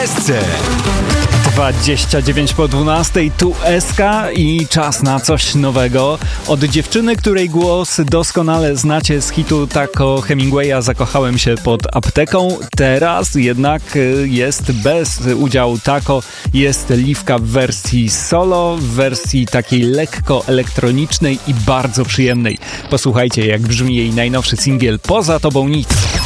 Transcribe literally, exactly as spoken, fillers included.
dwudziestce. dwadzieścia dziewięć po dwunastej, tu Eska i czas na coś nowego. Od dziewczyny, której głos doskonale znacie z hitu Taco Hemingwaya Zakochałem się pod apteką. Teraz jednak jest bez udziału Taco. Jest Liwka w wersji solo, w wersji takiej lekko elektronicznej i bardzo przyjemnej. Posłuchajcie, jak brzmi jej najnowszy singiel Poza tobą nic.